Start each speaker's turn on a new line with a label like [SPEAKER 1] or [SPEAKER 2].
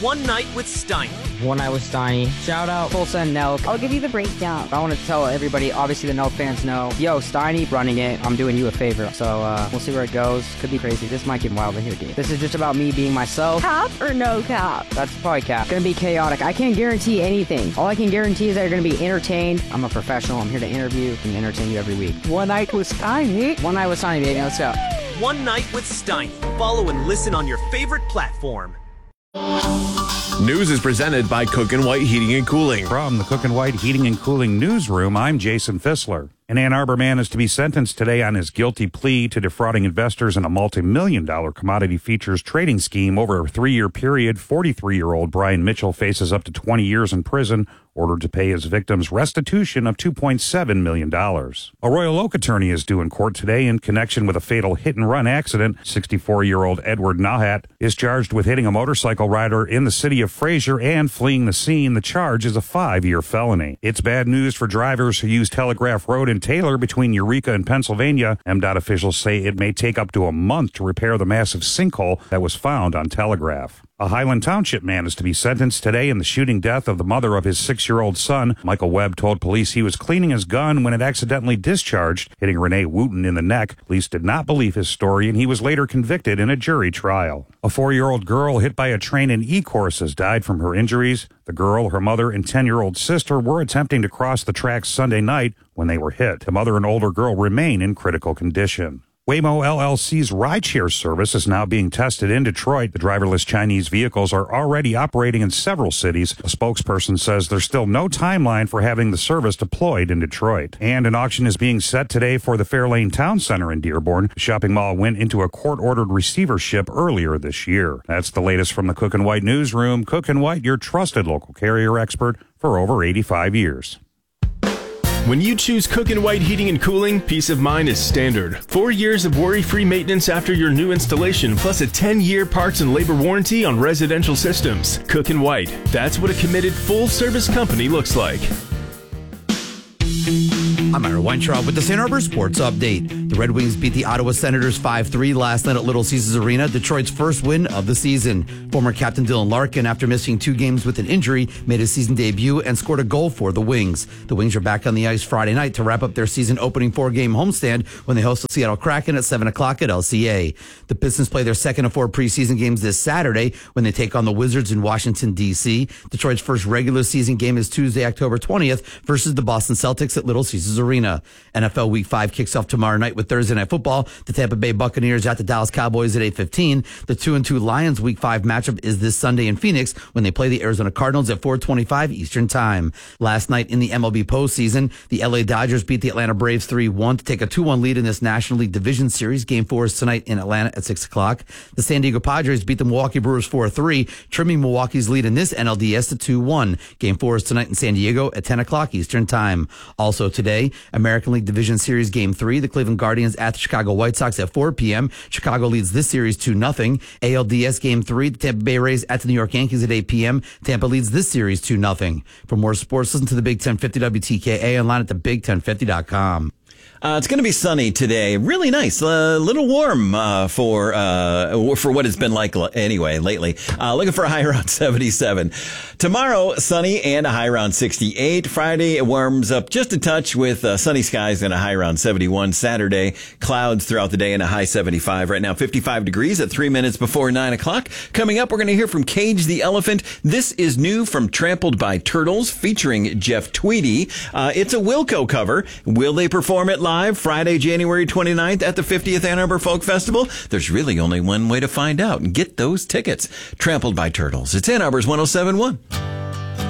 [SPEAKER 1] One Night with Steiny.
[SPEAKER 2] One Night with Steiny. Shout out Full Send Nelk.
[SPEAKER 3] I'll give you the breakdown.
[SPEAKER 2] I want to tell everybody, obviously the Nelk fans know, yo, Steiny running it, I'm doing you a favor. So we'll see where it goes. Could be crazy. This might get wild in here, dude. This is just about me being myself.
[SPEAKER 3] Cap or no cap?
[SPEAKER 2] That's probably cap. Gonna be chaotic. I can't guarantee anything. All I can guarantee is that you're gonna be entertained. I'm a professional. I'm here to interview and entertain you every week.
[SPEAKER 3] One Night with Steiny.
[SPEAKER 2] One Night with Steiny, baby. Let's go.
[SPEAKER 1] One Night with Steiny. Follow and listen on your favorite platform.
[SPEAKER 4] News is presented by Cook and White Heating and Cooling.
[SPEAKER 5] From the Cook and White Heating and Cooling newsroom, I'm Jason Fissler. An Ann Arbor man is to be sentenced today on his guilty plea to defrauding investors in a multi-million-dollar commodity futures trading scheme over a 3-year period. 43-year-old Brian Mitchell faces up to 20 years in prison, ordered to pay his victims restitution of $2.7 million. A Royal Oak attorney is due in court today in connection with a fatal hit-and-run accident. 64-year-old Edward Nahat is charged with hitting a motorcycle rider in the city of Fraser and fleeing the scene. The charge is a 5-year felony. It's bad news for drivers who use Telegraph Road in Taylor between Eureka and Pennsylvania. MDOT officials say it may take up to a month to repair the massive sinkhole that was found on Telegraph. A Highland Township man is to be sentenced today in the shooting death of the mother of his 6-year-old son. Michael Webb told police he was cleaning his gun when it accidentally discharged, hitting Renee Wooten in the neck. Police did not believe his story, and he was later convicted in a jury trial. A 4-year-old girl hit by a train in Ecorse has died from her injuries. The girl, her mother, and 10-year-old sister were attempting to cross the tracks Sunday night when they were hit. The mother and older girl remain in critical condition. Waymo LLC's rideshare service is now being tested in Detroit. The driverless Chinese vehicles are already operating in several cities. A spokesperson says there's still no timeline for having the service deployed in Detroit. And an auction is being set today for the Fairlane Town Center in Dearborn. The shopping mall went into a court-ordered receivership earlier this year. That's the latest from the Cook and White newsroom. Cook and White, your trusted local carrier expert for over 85 years.
[SPEAKER 4] When you choose Cook and White Heating and Cooling, peace of mind is standard. 4 years of worry-free maintenance after your new installation, plus a 10-year parts and labor warranty on residential systems. Cook and White, that's what a committed full-service company looks like.
[SPEAKER 6] I'm Ira Weintraub with the St. Arbor Sports Update. The Red Wings beat the Ottawa Senators 5-3 last night at Little Caesars Arena, Detroit's first win of the season. Former captain Dylan Larkin, after missing 2 games with an injury, made his season debut and scored a goal for the Wings. The Wings are back on the ice Friday night to wrap up their season-opening 4-game homestand when they host the Seattle Kraken at 7 o'clock at LCA. The Pistons play their second of 4 preseason games this Saturday when they take on the Wizards in Washington, D.C. Detroit's first regular season game is Tuesday, October 20th versus the Boston Celtics at Little Caesars Arena. NFL Week 5 kicks off tomorrow night with Thursday Night Football. The Tampa Bay Buccaneers at the Dallas Cowboys at 8:15. The 2-2 Lions Week 5 matchup is this Sunday in Phoenix when they play the Arizona Cardinals at 4:25 Eastern Time. Last night in the MLB postseason, the LA Dodgers beat the Atlanta Braves 3-1 to take a 2-1 lead in this National League Division Series. Game 4 is tonight in Atlanta at 6 o'clock. The San Diego Padres beat the Milwaukee Brewers 4-3, trimming Milwaukee's lead in this NLDS to 2-1. Game 4 is tonight in San Diego at 10 o'clock Eastern Time. Also today, American League Division Series Game 3, the Cleveland Guardians at the Chicago White Sox at 4 p.m. Chicago leads this series 2-0. ALDS Game 3, the Tampa Bay Rays at the New York Yankees at 8 p.m. Tampa leads this series 2-0. For more sports, listen to the Big 1050 WTKA online at thebig1050.com.
[SPEAKER 7] It's going to be sunny today. Really nice. A little warm for what it's been like anyway lately. Looking for a high around 77. Tomorrow, sunny and a high around 68. Friday, it warms up just a touch with sunny skies and a high around 71. Saturday, clouds throughout the day and a high 75. Right now, 55 degrees at 3 minutes before 9 o'clock. Coming up, we're going to hear from Cage the Elephant. This is new from Trampled by Turtles featuring Jeff Tweedy. It's a Wilco cover. Will they perform it live Friday, January 29th at the 50th Ann Arbor Folk Festival? There's really only one way to find out and get those tickets. Trampled by Turtles. It's Ann Arbor's 107.1.